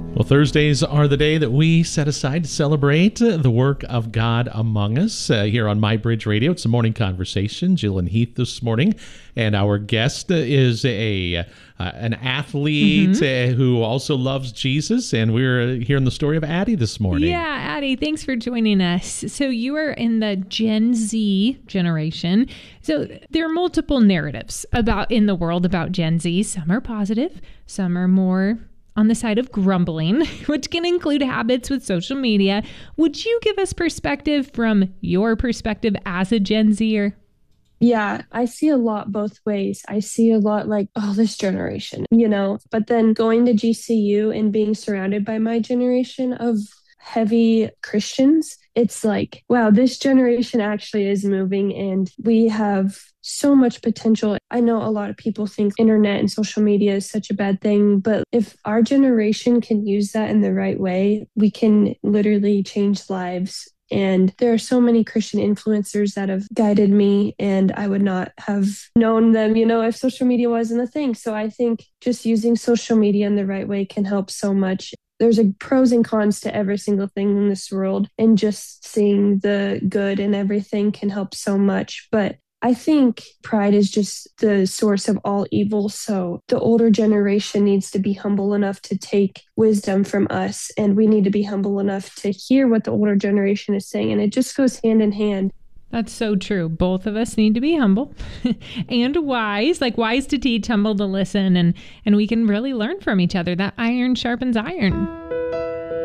Well, Thursdays are the day that we set aside to celebrate the work of God among us here on MyBridge Radio. It's a morning conversation. Jill and Heath this morning, and our guest is an athlete who also loves Jesus, and we're hearing the story of Addie this morning. Yeah, Addie, thanks for joining us. So you are in the Gen Z generation. So there are multiple narratives in the world about Gen Z. Some are positive, some are more on the side of grumbling, which can include habits with social media. Would you give us perspective from your perspective as a Gen Zer? Yeah, I see a lot both ways. I see a lot like, oh, this generation, but then going to GCU and being surrounded by my generation of heavy Christians, it's like, wow, this generation actually is moving and we have so much potential. I know a lot of people think internet and social media is such a bad thing, but if our generation can use that in the right way, we can literally change lives. And there are so many Christian influencers that have guided me, and I would not have known them, if social media wasn't a thing. So I think just using social media in the right way can help so much. There's pros and cons to every single thing in this world, and just seeing the good in everything can help so much. But I think pride is just the source of all evil. So the older generation needs to be humble enough to take wisdom from us, and we need to be humble enough to hear what the older generation is saying. And it just goes hand in hand. That's so true. Both of us need to be humble and wise, like wise to teach, humble to listen, and we can really learn from each other. That iron sharpens iron.